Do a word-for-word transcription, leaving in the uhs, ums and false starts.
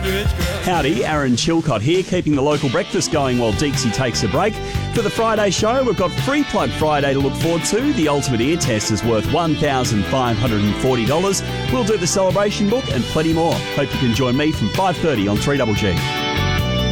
Howdy, Aaron Chilcott here, keeping the local breakfast going while Deeksy takes a break. For the Friday show, we've got Free Plug Friday to look forward to. The Ultimate Ear Test is worth one thousand five hundred forty dollars. We'll do the celebration book and plenty more. Hope you can join me from five thirty on three G G.